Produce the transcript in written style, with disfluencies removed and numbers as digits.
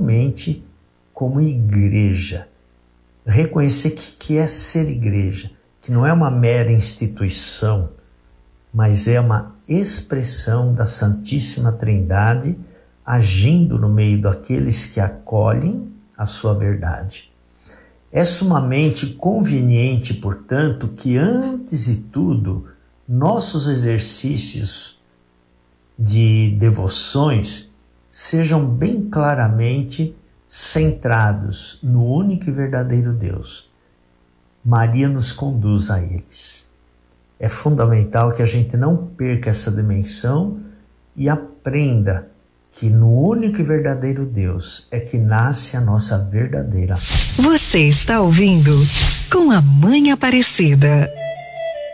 realmente como igreja. Reconhecer que é ser igreja, que não é uma mera instituição, mas é uma expressão da Santíssima Trindade agindo no meio daqueles que acolhem a sua verdade. É sumamente conveniente, portanto, que antes de tudo, nossos exercícios de devoções sejam bem claramente centrados no único e verdadeiro Deus. Maria nos conduz a eles. É fundamental que a gente não perca essa dimensão e aprenda que no único e verdadeiro Deus é que nasce a nossa verdadeira. Você está ouvindo Com a Mãe Aparecida.